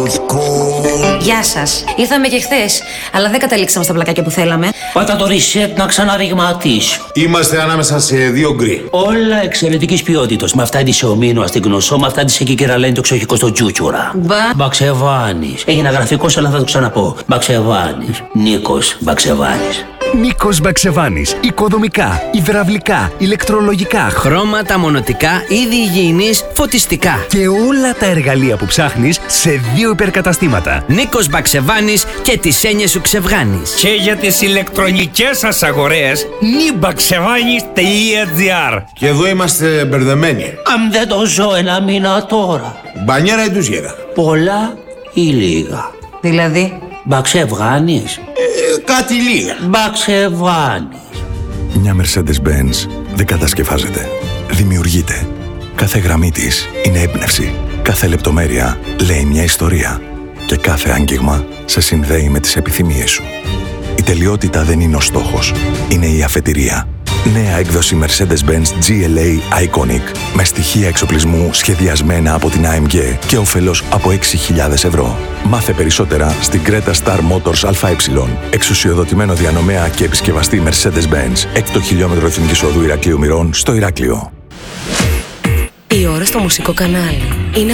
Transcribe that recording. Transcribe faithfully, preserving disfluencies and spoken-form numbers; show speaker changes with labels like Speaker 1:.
Speaker 1: Γεια σας. Ήρθαμε και χθες, αλλά δεν καταλήξαμε στα πλακάκια που θέλαμε.
Speaker 2: Πάτα το reset να ξαναριγματίσει.
Speaker 3: Είμαστε ανάμεσα σε δύο γκρι.
Speaker 2: Όλα εξαιρετικής ποιότητας. Με αυτά της ομίνου στην γνωσό, με αυτά της εκεί και λένε το εξοχικό στο τζούτσουρα.
Speaker 1: Μπα.
Speaker 2: Μπαξεβάνης. Έγινα γραφικός, αλλά θα το ξαναπώ. Μπαξεβάνης. Νίκος Μπαξεβάνης.
Speaker 4: Νίκος Μπαξεβάνης. Οικοδομικά, υδραυλικά, ηλεκτρολογικά,
Speaker 5: χρώματα, μονοτικά, είδη υγιεινής, φωτιστικά.
Speaker 4: Και όλα τα εργαλεία που ψάχνεις σε δύο υπερκαταστήματα.
Speaker 5: Νίκος Μπαξεβάνης και τις έννοιες σου ξεβγάνεις.
Speaker 6: Και για τις ηλεκτρονικές σας αγορές, νιμπαξεβάνης τελεία τζι άρ.
Speaker 3: Και εδώ είμαστε μπερδεμένοι.
Speaker 2: Αν δεν το ζω ένα μήνα τώρα.
Speaker 3: Μπανιέρα ή ντουζιέρα?
Speaker 2: Πολλά ή λίγα?
Speaker 1: Δηλαδή?
Speaker 2: Μπαξεβάνης.
Speaker 3: Ε, κάτι λίγα.
Speaker 2: Μπαξεβάνης.
Speaker 7: Μια Mercedes-Benz δεν κατασκευάζεται. Δημιουργείται. Κάθε γραμμή της είναι έμπνευση. Κάθε λεπτομέρεια λέει μια ιστορία. Και κάθε άγγιγμα σε συνδέει με τις επιθυμίες σου. Η τελειότητα δεν είναι ο στόχος. Είναι η αφετηρία. Νέα έκδοση Mercedes-Benz τζι ελ έι Iconic με στοιχεία εξοπλισμού σχεδιασμένα από την έι εμ τζι και όφελος από έξι χιλιάδες ευρώ. Μάθε περισσότερα στην Creta Star Motors ΑΕ, εξουσιοδοτημένο διανομέα και επισκευαστή Mercedes-Benz, έκτο χιλιόμετρο Εθνικής Οδού Ηρακλείου Μηρών στο Ηράκλειο.
Speaker 8: Η ώρα στο μουσικό κανάλι είναι